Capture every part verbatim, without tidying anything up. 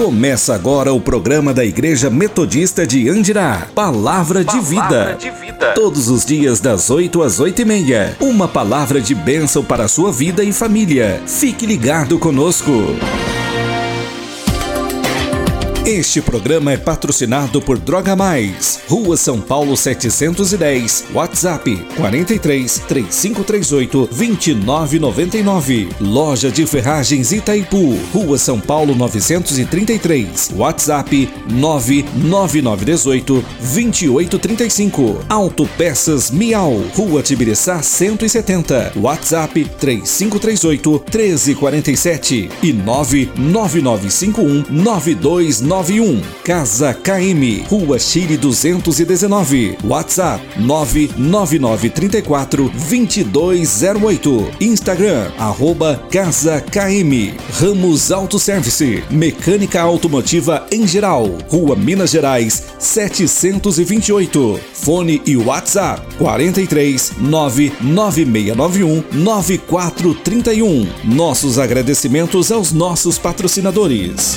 Começa agora o programa da Igreja Metodista de Andirá, Palavra de Vida. de Vida. Todos os dias das oito às oito e meia. Uma palavra de bênção para a sua vida e família. Fique ligado conosco. Este programa é patrocinado por Droga Mais, Rua São Paulo setecentos e dez, WhatsApp quarenta e três, trinta e cinco trinta e oito, vinte e nove noventa e nove. Loja de Ferragens Itaipu, Rua São Paulo novecentos e trinta e três, WhatsApp nove nove nove um oito, vinte e oito trinta e cinco. Autopeças Miau, Rua Tibiriçá cento e setenta, WhatsApp três cinco três oito, um três quatro sete e nove nove nove cinco um, nove dois nove um. Casa K M, Rua Chile duzentos e dezenove, WhatsApp nove nove nove três quatro, dois dois zero oito. Instagram, arroba Casa K M. Ramos Autoservice, mecânica automotiva em geral, Rua Minas Gerais setecentos e vinte e oito. Fone e WhatsApp quarenta e três, nove nove seis nove um, nove quatro três um. Nossos agradecimentos aos nossos patrocinadores.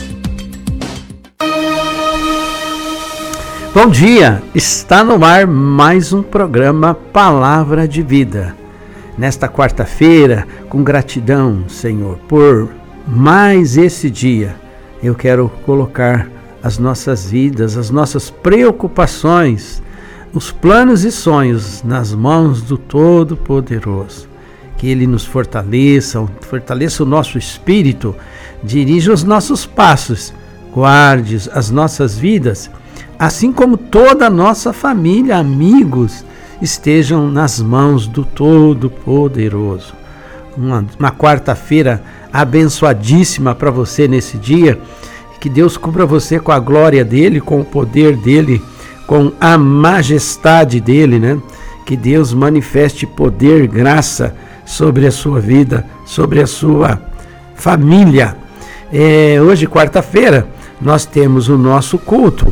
Bom dia, está no ar mais um programa Palavra de Vida. Nesta quarta-feira, com gratidão, Senhor, por mais esse dia, eu quero colocar as nossas vidas, as nossas preocupações, os planos e sonhos nas mãos do Todo-Poderoso. Que Ele nos fortaleça, fortaleça o nosso espírito, dirija os nossos passos, guarde as nossas vidas, assim como toda a nossa família, amigos, estejam nas mãos do Todo-Poderoso. Uma, uma quarta-feira abençoadíssima para você nesse dia. Que Deus cubra você com a glória dEle, com o poder dEle, com a majestade dEle, né? Que Deus manifeste poder, graça sobre a sua vida, sobre a sua família. É, hoje, quarta-feira, nós temos o nosso culto.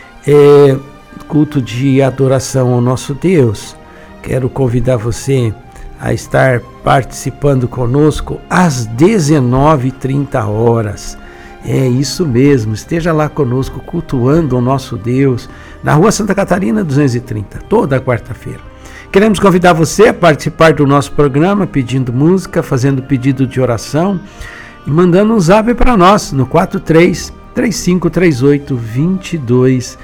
É, culto de adoração ao nosso Deus. Quero convidar você a estar participando conosco às dezenove e trinta horas. É isso mesmo, esteja lá conosco cultuando o nosso Deus na Rua Santa Catarina duzentos e trinta, toda quarta-feira. Queremos convidar você a participar do nosso programa pedindo música, fazendo pedido de oração e mandando um zap para nós no quatro três, três cinco três oito, dois dois seis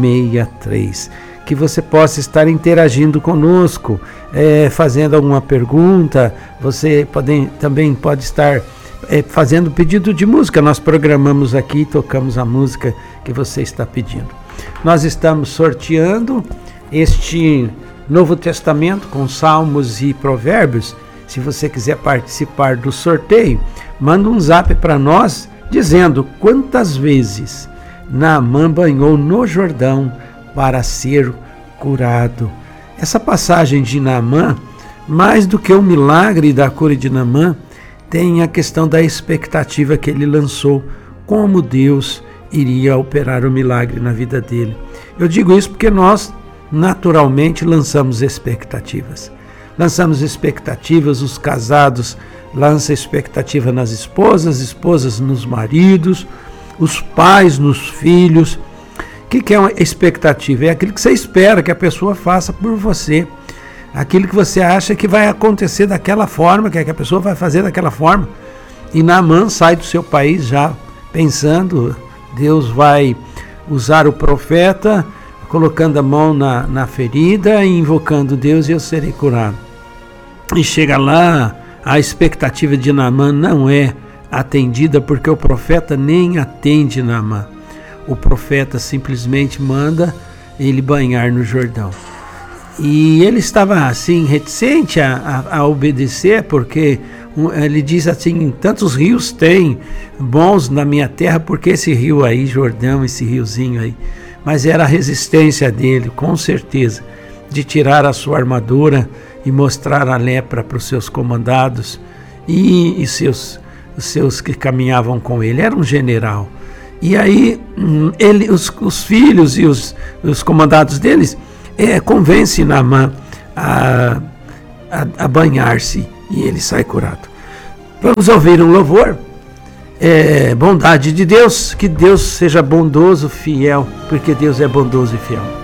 três. Que você possa estar interagindo conosco, é, fazendo alguma pergunta. Você pode, também pode estar é, fazendo pedido de música. Nós programamos aqui e tocamos a música que você está pedindo. Nós estamos sorteando este Novo Testamento com Salmos e Provérbios. Se você quiser participar do sorteio, manda um zap para nós dizendo quantas vezes Naamã banhou no Jordão para ser curado. Essa passagem de Naamã, mais do que o milagre da cura de Naamã, tem a questão da expectativa que ele lançou, como Deus iria operar o milagre na vida dele. Eu digo isso porque nós, naturalmente, lançamos expectativas. Lançamos expectativas, os casados lançam expectativa nas esposas, esposas nos maridos, os pais nos filhos. O que, que é uma expectativa? É aquilo que você espera que a pessoa faça por você. Aquilo que você acha que vai acontecer daquela forma, que a pessoa vai fazer daquela forma. E Naamã sai do seu país já pensando, Deus vai usar o profeta, colocando a mão na, na ferida e invocando Deus e eu serei curado. E chega lá, a expectativa de Naamã não é atendida, porque o profeta nem atende Naamã. O profeta simplesmente manda ele banhar no Jordão. E ele estava assim reticente a, a, a obedecer, porque um, ele diz assim: tantos rios tem bons na minha terra, porque esse rio aí, Jordão, esse riozinho aí. Mas era a resistência dele, com certeza, de tirar a sua armadura e mostrar a lepra para os seus comandados e, e seus os seus que caminhavam com ele. Era um general. E aí ele, os, os filhos e os, os comandados deles é, convencem Naamã a, a, a banhar-se e ele sai curado. Vamos ouvir um louvor é, bondade de Deus, que Deus seja bondoso, fiel, porque Deus é bondoso e fiel.